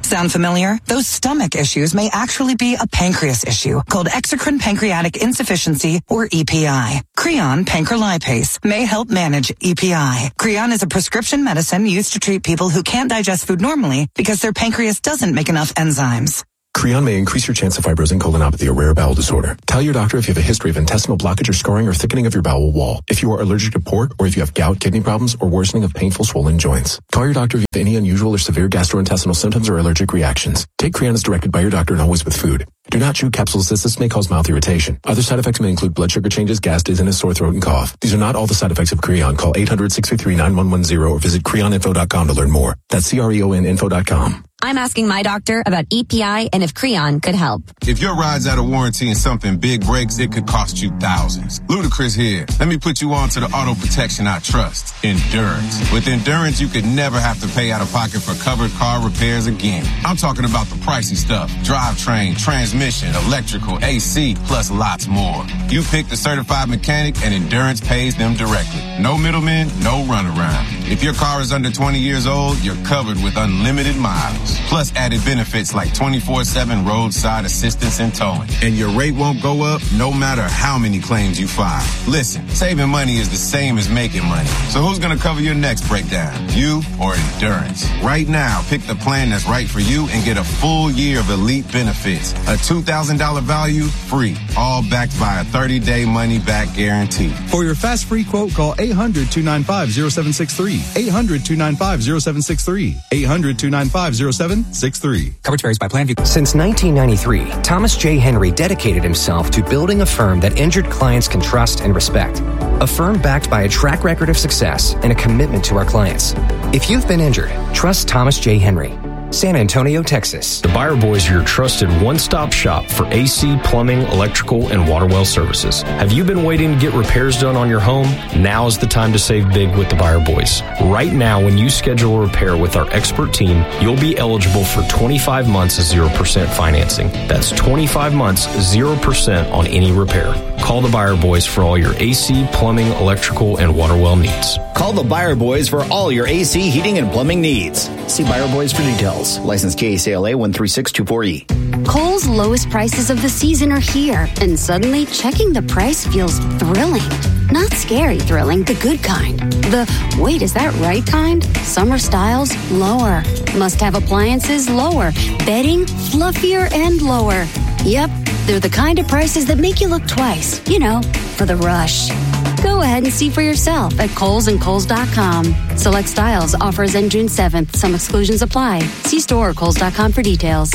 Sound familiar? Those stomach issues may actually be a pancreas issue called exocrine pancreatic insufficiency, or E P I. Creon Pancrelipase may help manage E P I. Creon is a prescription medicine used to treat people who can't digest food normally because their pancreas doesn't make enough enzymes. Creon may increase your chance of fibrosing colonopathy, a rare bowel disorder. Tell your doctor if you have a history of intestinal blockage or scarring or thickening of your bowel wall, if you are allergic to pork, or if you have gout, kidney problems, or worsening of painful swollen joints. Call your doctor if you have any unusual or severe gastrointestinal symptoms or allergic reactions. Take Creon as directed by your doctor and always with food. Do not chew capsules as this may cause mouth irritation. Other side effects may include blood sugar changes, gas, dizziness, sore throat, and cough. These are not all the side effects of Creon. Call eight hundred, six three three, nine one one zero or visit creon info dot com to learn more. That's C R E O N info dot com. I'm asking my doctor about E P I and if Creon could help. If your ride's out of warranty and something big breaks, it could cost you thousands. Ludacris here. Let me put you on to the auto protection I trust, Endurance. With Endurance, you could never have to pay out of pocket for covered car repairs again. I'm talking about the pricey stuff. Drivetrain, transmission, electrical, A C, plus lots more. You pick the certified mechanic and Endurance pays them directly. No middlemen, no runaround. If your car is under twenty years old, you're covered with unlimited miles. Plus added benefits like twenty-four seven roadside assistance and towing. And your rate won't go up no matter how many claims you file. Listen, saving money is the same as making money. So who's going to cover your next breakdown? You or Endurance? Right now, pick the plan that's right for you and get a full year of elite benefits. A two thousand dollars value, free. All backed by a thirty-day money-back guarantee. For your fast free quote, call eight hundred, two nine five, zero seven six three. eight hundred, two nine five, zero seven six three. eight hundred, two nine five, zero seven six three. Coverage varies by plan. Since nineteen ninety-three, Thomas J. Henry dedicated himself to building a firm that injured clients can trust and respect. A firm backed by a track record of success and a commitment to our clients. If you've been injured, trust Thomas J. Henry. San Antonio, Texas. The Buyer Boys are your trusted one-stop shop for A C, plumbing, electrical, and water well services. Have you been waiting to get repairs done on your home? Now is the time to save big with the Buyer Boys. Right now, when you schedule a repair with our expert team, you'll be eligible for twenty-five months of zero percent financing. That's twenty-five months, zero percent on any repair. Call the Buyer Boys for all your A C, plumbing, electrical, and water well needs. Call the Buyer Boys for all your A C, heating, and plumbing needs. See Buyer Boys for details. License K A C L A one three six two four E. Kohl's lowest prices of the season are here, and suddenly checking the price feels thrilling. Not scary thrilling, the good kind. The, wait, is that right kind? Summer styles, lower. Must-have appliances, lower. Bedding, fluffier and lower. Yep, they're the kind of prices that make you look twice. You know, for the rush. Go ahead and see for yourself at Kohl's and Kohl's dot com. Select styles, offers end June seventh. Some exclusions apply. See store or Kohl's dot com for details.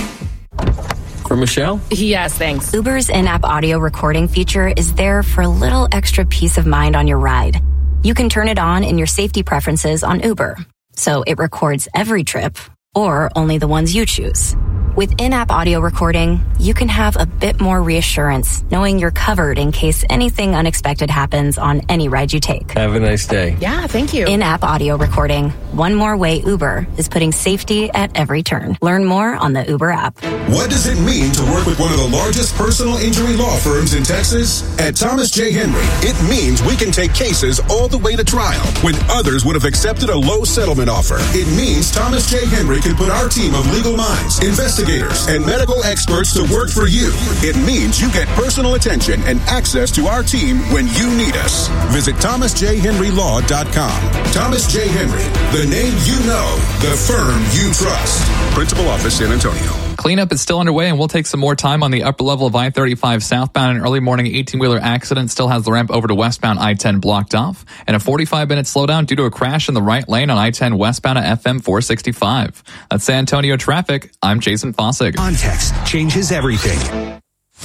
For Michelle? Yes, thanks. Uber's in-app audio recording feature is there for a little extra peace of mind on your ride. You can turn it on in your safety preferences on Uber, so it records every trip or only the ones you choose. With in-app audio recording, you can have a bit more reassurance knowing you're covered in case anything unexpected happens on any ride you take. Have a nice day. Yeah, thank you. In-app audio recording. One more way Uber is putting safety at every turn. Learn more on the Uber app. What does it mean to work with one of the largest personal injury law firms in Texas? At Thomas J. Henry, it means we can take cases all the way to trial when others would have accepted a low settlement offer. It means Thomas J. Henry can put our team of legal minds, investigators, and medical experts to work for you. It means you get personal attention and access to our team when you need us. Visit thomas j henry law dot com. Thomas J. Henry, the name you know, the firm you trust. Principal Office, San Antonio. Cleanup is still underway, and we'll take some more time on the upper level of I thirty-five southbound. An early morning eighteen-wheeler accident still has the ramp over to westbound I ten blocked off, and a forty-five minute slowdown due to a crash in the right lane on I ten westbound at F M four sixty-five. That's San Antonio traffic. I'm Jason Fossig. Context changes everything.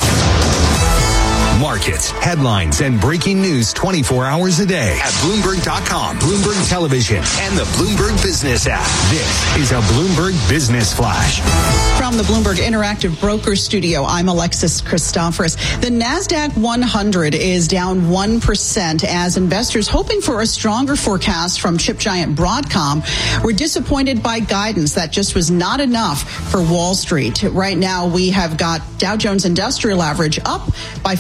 Markets, headlines, and breaking news twenty-four hours a day at Bloomberg dot com, Bloomberg Television, and the Bloomberg Business app. This is a Bloomberg Business Flash. From the Bloomberg Interactive Broker Studio, I'm Alexis Christoforous. The NASDAQ one hundred is down one percent as investors hoping for a stronger forecast from chip giant Broadcom were disappointed by guidance that just was not enough for Wall Street. Right now, we have got Dow Jones Industrial Average up by five hundred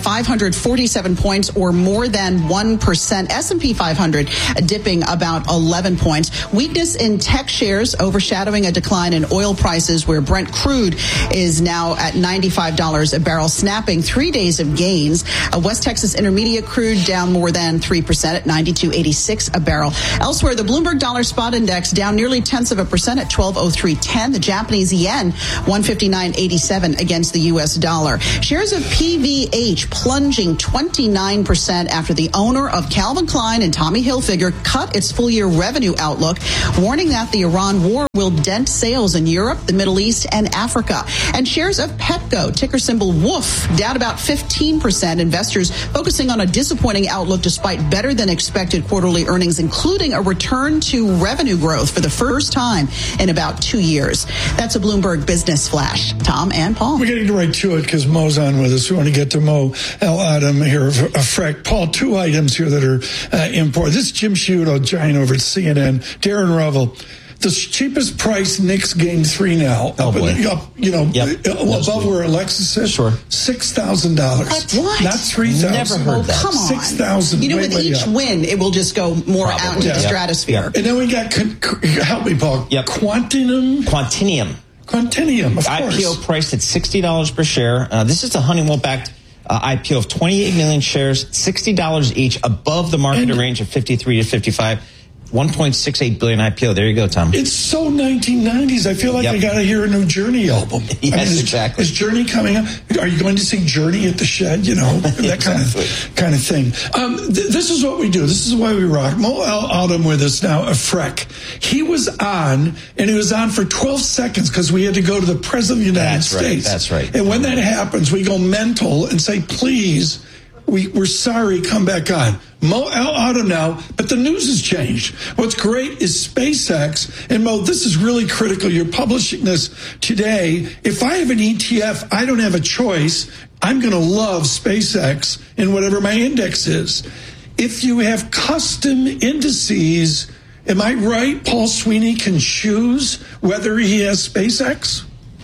hundred forty-seven points, or more than one percent. S and P five hundred dipping about eleven points. Weakness in tech shares overshadowing a decline in oil prices, where Brent crude is now at ninety-five dollars a barrel, snapping three days of gains. Uh, West Texas Intermediate crude down more than three percent at ninety-two eighty-six a barrel. Elsewhere, the Bloomberg Dollar Spot Index down nearly tenths of a percent at twelve oh three ten. The Japanese yen one fifty-nine eighty-seven against the U S dollar. Shares of P V H plunging twenty-nine percent after the owner of Calvin Klein and Tommy Hilfiger cut its full-year revenue outlook, warning that the Iran war will dent sales in Europe, the Middle East, and Africa. And shares of Petco, ticker symbol WOOF, down about fifteen percent. Investors focusing on a disappointing outlook despite better than expected quarterly earnings, including a return to revenue growth for the first time in about two years. That's a Bloomberg Business Flash. Tom and Paul. We're getting right to it because Mo's on with us. We want to get to Mo El Adam here of a Freck. Paul, two items here that are uh, important. This is Jim Sciutto, giant over at C N N. Darren Revel. The cheapest price Knicks game three now. Oh, up, boy. in, up, you know, Yep. above Absolutely. where Alexis is. Sure. six thousand dollars. What? Not three thousand dollars. Never heard that. Come on. six thousand dollars. You know, Way, with way each up. win, it will just go more Probably. out into the Yeah. stratosphere. And then we got, con- con- help me, Paul. Yep. Quantinuum. Quantinium. Quantinium, of I P O course. priced at sixty dollars per share. Uh, this is a Honeywell-backed uh, I P O of twenty-eight million shares, sixty dollars each, above the market And- range of fifty-three to fifty-five. one point six eight billion I P O. There you go, Tom. It's so nineteen nineties. I feel like Yep. I got to hear a new Journey album. Yes, I mean, is, exactly. Is Journey coming up? Are you going to see Journey at the Shed? You know, that kind Exactly. of kind of thing. Um, th- this is what we do. This is why we rock. Mo El Adam with us now, a Freck. He was on, and he was on for twelve seconds because we had to go to the President of the United That's right. States. That's right. And when that happens, we go mental and say, please, we, we're sorry, come back on. Mo El Adam now, but the news has changed. What's great is SpaceX, and Mo, this is really critical. You're publishing this today. If I have an E T F, I don't have a choice. I'm going to love SpaceX in whatever my index is. If you have custom indices, am I right? Paul Sweeney can choose whether he has SpaceX?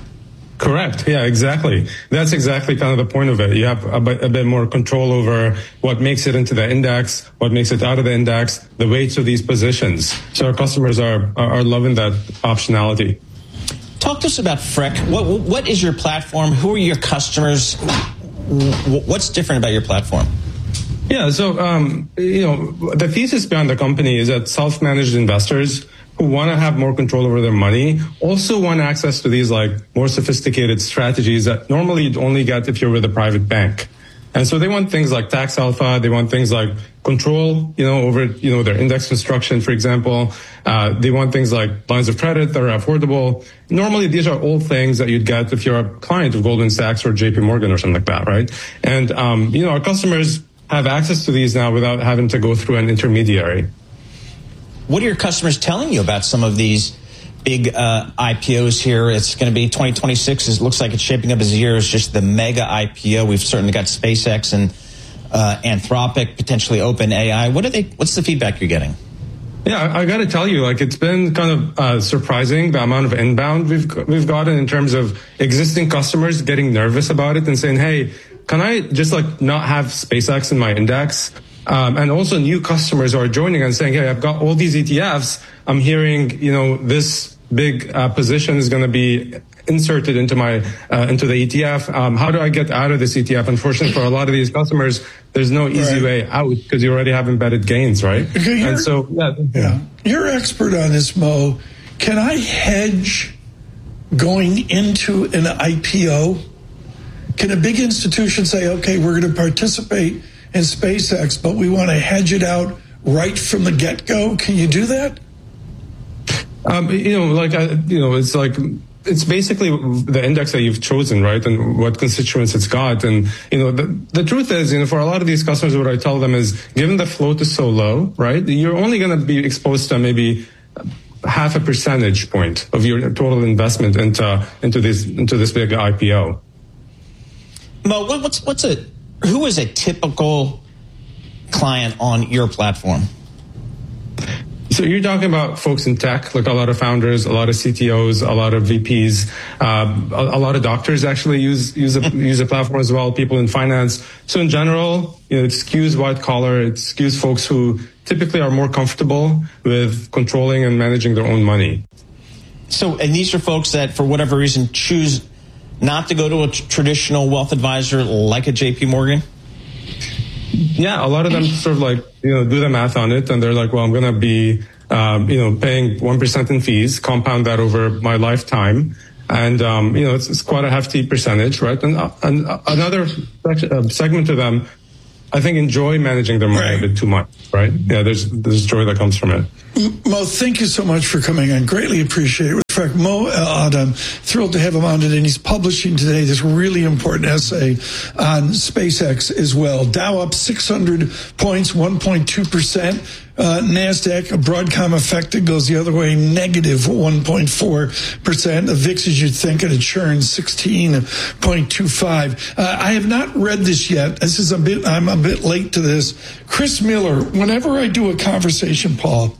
Correct. Yeah, exactly. That's exactly kind of the point of it. You have a bit, a bit more control over what makes it into the index, what makes it out of the index, the weights of these positions. So our customers are are, are loving that optionality. Talk to us about Freck. What what is your platform? Who are your customers? What's different about your platform? Yeah, so um, you know, the thesis behind the company is that self-managed investors who want to have more control over their money also want access to these like more sophisticated strategies that normally you'd only get if you're with a private bank. And so they want things like tax alpha. They want things like control, you know, over, you know, their index construction, for example. Uh, they want things like lines of credit that are affordable. Normally, these are all things that you'd get if you're a client of Goldman Sachs or J P Morgan or something like that, right? And, um, you know, our customers have access to these now without having to go through an intermediary. What are your customers telling you about some of these big uh, I P Os here? It's going to be twenty twenty-six. It looks like it's shaping up as a year. It's just the mega I P O. We've certainly got SpaceX and uh, Anthropic, potentially OpenAI. What are they? What's the feedback you're getting? Yeah, I, I got to tell you, like it's been kind of uh, surprising the amount of inbound we've we've gotten in terms of existing customers getting nervous about it and saying, "Hey, can I just like not have SpaceX in my index?" Um, and also new customers are joining and saying, "Hey, I've got all these E T Fs. I'm hearing, you know, this big uh, position is going to be inserted into my uh, into the E T F. Um, how do I get out of this E T F?" Unfortunately, for a lot of these customers, there's no easy Right. way out because you already have embedded gains, right? Okay, and so, yeah, Yeah. You're expert on this, Mo. Can I hedge going into an I P O? Can a big institution say, okay, we're going to participate in SpaceX, but we want to hedge it out right from the get-go? Can you do that? Um, you know, like, I, you know, it's like, it's basically the index that you've chosen, right? And what constituents it's got. And, you know, the, the truth is, you know, for a lot of these customers, what I tell them is, given the float is so low, right? You're only going to be exposed to maybe half a percentage point of your total investment into, into this, into this big I P O. Mo, what, what's, what's a, who is a typical client on your platform? So you're talking about folks in tech, like a lot of founders, a lot of C T Os, a lot of V Ps, um, a, a lot of doctors actually use use a, use a platform as well, people in finance. So in general, you know, it skews white collar, it skews folks who typically are more comfortable with controlling and managing their own money. So, and these are folks that, for whatever reason, choose not to go to a t- traditional wealth advisor like a J P Morgan? Yeah, a lot of them sort of like, you know, do the math on it, and they're like, well, I'm going to be, um, you know, paying one percent in fees, compound that over my lifetime. And, um, you know, it's, it's quite a hefty percentage, right? And, uh, and uh, another segment of them, I think, enjoy managing their money right. a bit too much, right? Yeah, there's there's joy that comes from it. Mo, thank you so much for coming on. Greatly appreciate it. In fact, Mo Adam, thrilled to have him on today, and he's publishing today this really important essay on SpaceX as well. Dow up six hundred points, one point two percent. Uh, NASDAQ, a Broadcom affected, goes the other way, negative one point four percent. The V I X, as you'd think, at a churn, sixteen point two five. Uh, I have not read this yet. This is a bit, I'm a bit late to this. Chris Miller, whenever I do a conversation, Paul,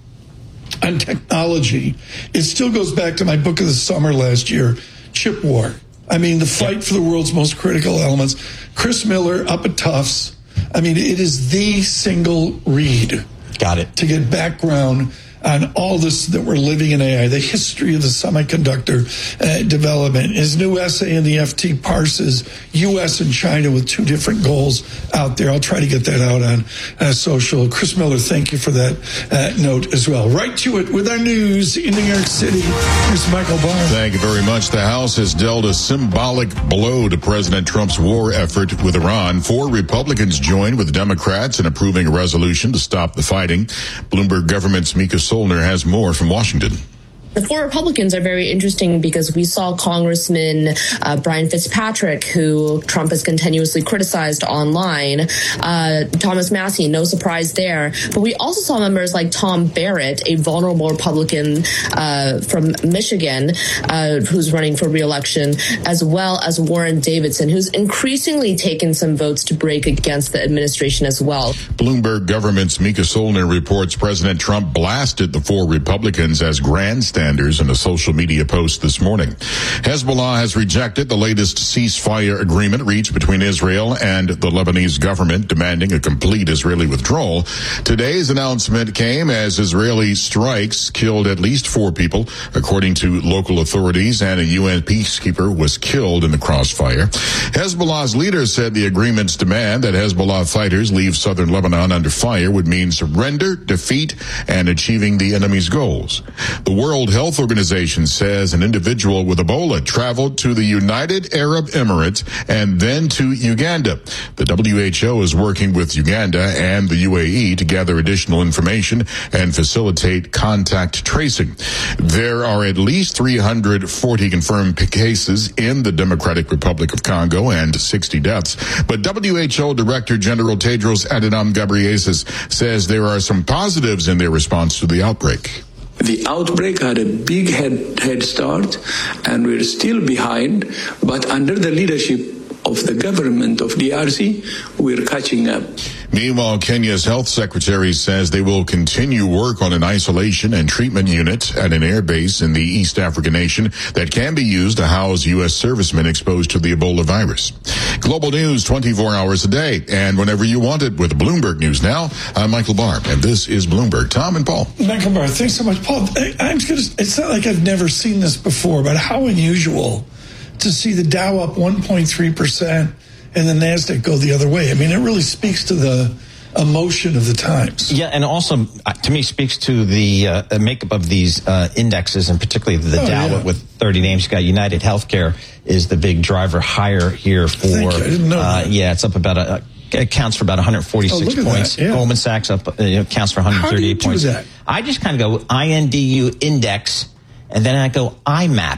on technology, it still goes back to my book of the summer last year, Chip War. I mean, the fight for the world's most critical elements. Chris Miller up at Tufts. I mean, it is the single read. Got it. To get background on all this that we're living in A I, the history of the semiconductor uh, development. His new essay in the F T parses U S and China with two different goals out there. I'll try to get that out on uh, social. Chris Miller, thank you for that uh, note as well. Right to it with our news in New York City. Here's Michael Barr. Thank you very much. The House has dealt a symbolic blow to President Trump's war effort with Iran. Four Republicans joined with Democrats in approving a resolution to stop the fighting. Bloomberg government's Mika Solner has more from Washington. The four Republicans are very interesting because we saw Congressman uh, Brian Fitzpatrick, who Trump has continuously criticized online, uh, Thomas Massie, no surprise there. But we also saw members like Tom Barrett, a vulnerable Republican uh, from Michigan, uh, who's running for re-election, as well as Warren Davidson, who's increasingly taken some votes to break against the administration as well. Bloomberg government's Mika Solner reports President Trump blasted the four Republicans as grandstands in a social media post this morning. Hezbollah has rejected the latest ceasefire agreement reached between Israel and the Lebanese government, demanding a complete Israeli withdrawal. Today's announcement came as Israeli strikes killed at least four people, according to local authorities, and a U N peacekeeper was killed in the crossfire. Hezbollah's leader said the agreement's demand that Hezbollah fighters leave southern Lebanon under fire would mean surrender, defeat, and achieving the enemy's goals. The World Health Organization says an individual with Ebola traveled to the United Arab Emirates and then to Uganda. The W H O is working with Uganda and the U A E to gather additional information and facilitate contact tracing. There are at least three hundred forty confirmed cases in the Democratic Republic of Congo and sixty deaths. But W H O Director General Tedros Adhanom Ghebreyesus says there are some positives in their response to the outbreak. The outbreak had a big head, head start, and we're still behind, but under the leadership of the government of D R C, we're catching up. Meanwhile, Kenya's health secretary says they will continue work on an isolation and treatment unit at an air base in the East African nation that can be used to house U S servicemen exposed to the Ebola virus. Global news twenty-four hours a day and whenever you want it with Bloomberg News Now. I'm Michael Barr, and this is Bloomberg. Tom and Paul. Michael Barr, thanks so much. Paul, I, I'm gonna, it's not like I've never seen this before, but how unusual to see the Dow up one point three percent and the NASDAQ go the other way. I mean, it really speaks to the emotion of the times. Yeah, and also, uh, to me, speaks to the uh, makeup of these uh, indexes, and particularly the oh, Dow yeah. with thirty names. You've got United Healthcare is the big driver higher here for, Thank you. I didn't know uh, that. yeah, it's up about a, it counts for about one hundred forty-six oh, points. Yeah. Goldman Sachs up, uh, you know, counts for one hundred thirty-eight How do you points. do that? I just kind of go I N D U index, and then I go I MAP.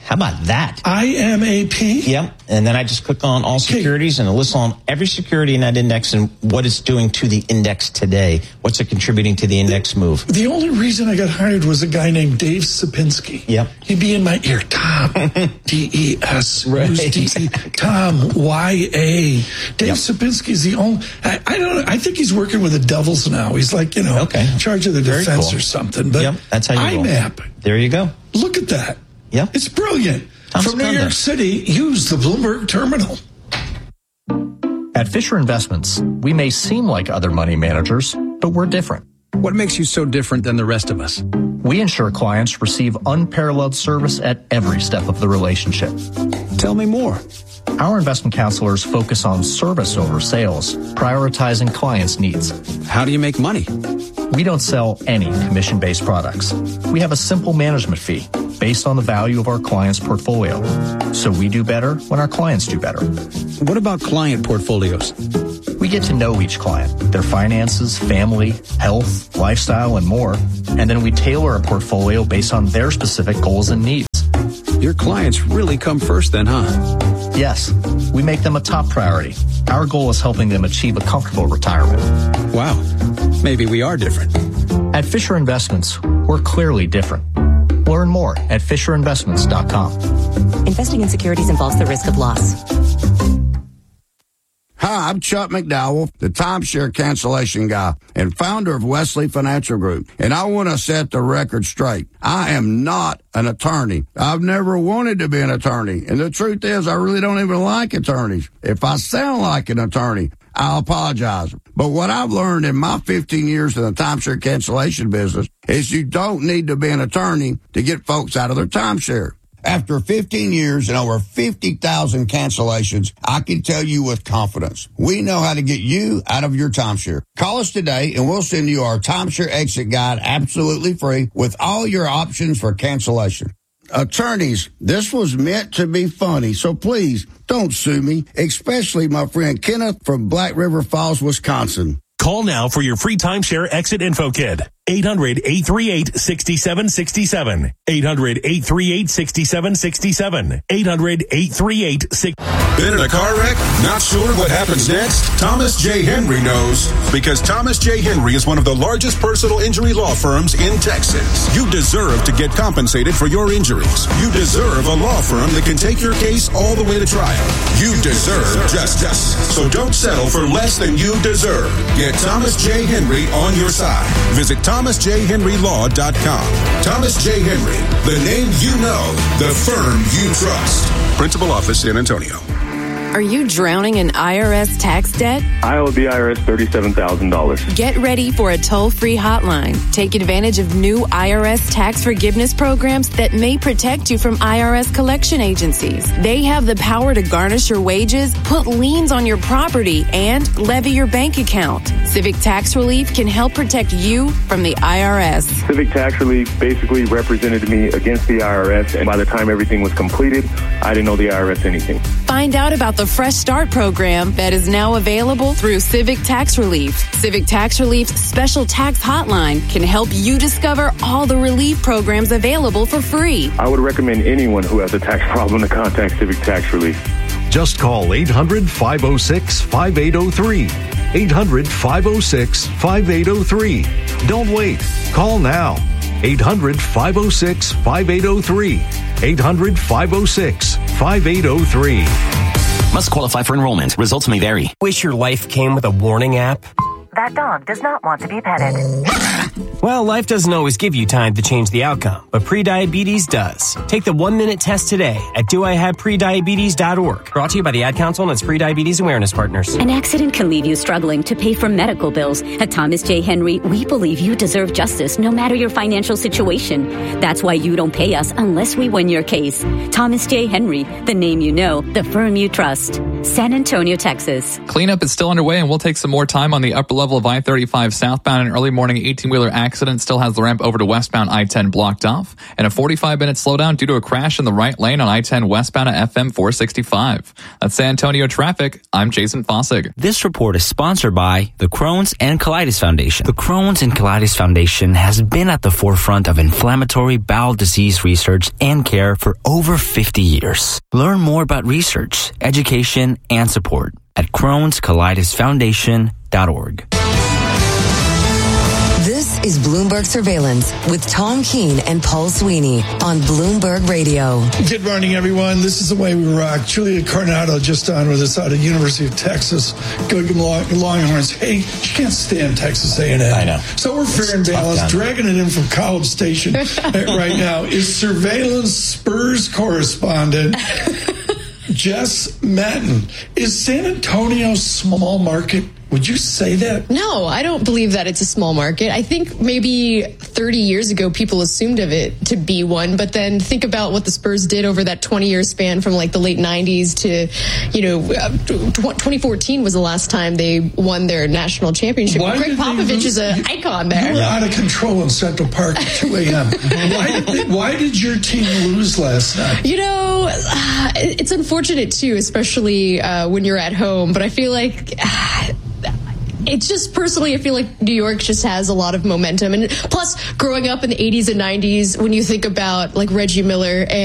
How about that? I M A P? Yep. And then I just click on all securities and it lists on every security in that index and what it's doing to the index today. What's it contributing to the index move? The only reason I got hired was a guy named Dave Sapinski. Yep. He'd be in my ear. Tom, D E S. Right. Who's D E? Tom, Y A. Dave yep. Sapinski's the only, I, I don't know, I think he's working with the Devils now. He's like, you know, okay. in charge of the Very defense cool. or something. But yep. That's how you I M A P. Roll. There you go. Look at that. Yep. It's brilliant. Tom's From New York City, use the Bloomberg terminal. At Fisher Investments, we may seem like other money managers, but we're different. What makes you so different than the rest of us? We ensure clients receive unparalleled service at every step of the relationship. Tell me more. Our investment counselors focus on service over sales, prioritizing clients' needs. How do you make money? We don't sell any commission-based products. We have a simple management fee based on the value of our client's portfolio. So we do better when our clients do better. What about client portfolios? We get to know each client, their finances, family, health, lifestyle, and more. And then we tailor a portfolio based on their specific goals and needs. Your clients really come first then, huh? Yes, we make them a top priority. Our goal is helping them achieve a comfortable retirement. Wow, maybe we are different. At Fisher Investments, we're clearly different. Learn more at fisher investments dot com. Investing in securities involves the risk of loss. Hi, I'm Chuck McDowell, the timeshare cancellation guy and founder of Wesley Financial Group. And I want to set the record straight. I am not an attorney. I've never wanted to be an attorney. And the truth is, I really don't even like attorneys. If I sound like an attorney, I'll apologize. But what I've learned in my fifteen years in the timeshare cancellation business is you don't need to be an attorney to get folks out of their timeshare. After fifteen years and over fifty thousand cancellations, I can tell you with confidence, we know how to get you out of your timeshare. Call us today and we'll send you our timeshare exit guide absolutely free with all your options for cancellation. Attorneys, this was meant to be funny, so please don't sue me, especially my friend Kenneth from Black River Falls, Wisconsin. Call now for your free timeshare exit info kit. eight hundred, eight three eight, six seven six seven. eight hundred, eight three eight, six seven six seven. eight hundred, eight three eight, six Been in a car wreck? Not sure what happens next? Thomas J. Henry knows. Because Thomas J. Henry is one of the largest personal injury law firms in Texas. You deserve to get compensated for your injuries. You deserve a law firm that can take your case all the way to trial. You deserve justice. So don't settle for less than you deserve. Get Thomas J. Henry on your side. Visit thomas j henry law dot com. Thomas J. Henry, the name you know, the firm you trust. Principal Office, San Antonio. Are you drowning in I R S tax debt? I owe the I R S thirty-seven thousand dollars. Get ready for a toll-free hotline. Take advantage of new I R S tax forgiveness programs that may protect you from I R S collection agencies. They have the power to garnish your wages, put liens on your property, and levy your bank account. Civic Tax Relief can help protect you from the I R S. Civic Tax Relief basically represented me against the I R S, and by the time everything was completed, I didn't owe the I R S anything. Find out about the Fresh Start program that is now available through Civic Tax Relief. Civic Tax Relief's special tax hotline can help you discover all the relief programs available for free. I would recommend anyone who has a tax problem to contact Civic Tax Relief. Just call eight hundred, five oh six, five eight oh three. eight hundred, five oh six, five eight oh three. Don't wait. Call now. eight hundred, five oh six, five eight oh three. eight hundred, five oh six, five eight oh three. Must qualify for enrollment. Results may vary. Wish your life came with a warning app? That dog does not want to be petted. Well, life doesn't always give you time to change the outcome, but prediabetes does. Take the one-minute test today at do I have prediabetes dot org. Brought to you by the Ad Council and its Prediabetes Awareness Partners. An accident can leave you struggling to pay for medical bills. At Thomas J. Henry, we believe you deserve justice no matter your financial situation. That's why you don't pay us unless we win your case. Thomas J. Henry, the name you know, the firm you trust. San Antonio, Texas. Cleanup is still underway, and we'll take some more time on the upper level of I thirty-five southbound. An early morning eighteen-wheeler eighteen-wheeler accident still has the ramp over to westbound I ten blocked off, and a forty-five minute slowdown due to a crash in the right lane on I ten westbound at F M four sixty-five. That's San Antonio traffic. I'm Jason Fossig. This report is sponsored by the Crohn's and Colitis Foundation. The Crohn's and Colitis Foundation has been at the forefront of inflammatory bowel disease research and care for over fifty years. Learn more about research, education, and support at crohns colitis foundation dot org. This is Bloomberg Surveillance with Tom Keene and Paul Sweeney on Bloomberg Radio. Good morning, everyone. This is The Way We Rock. Julia Coronado just on with us out of University of Texas. Go Long- Longhorns. Hey, she can't stand Texas A and M. I know. So we're fair and balanced. Dragging it in from College Station right now is Surveillance Spurs correspondent Jess Matten. Is San Antonio small market? Would you say that? No, I don't believe that it's a small market. I think maybe thirty years ago people assumed of it to be one, but then think about what the Spurs did over that twenty-year span from like the late nineties to, you know, twenty fourteen was the last time they won their national championship. Why Greg Popovich is an icon there. You were out of control in Central Park at two a.m. why, did, why did your team lose last night? You know, uh, it's unfortunate too, especially uh, when you're at home, but I feel like... Uh, It's just personally, I feel like New York just has a lot of momentum. And plus, growing up in the eighties and nineties, when you think about like Reggie Miller and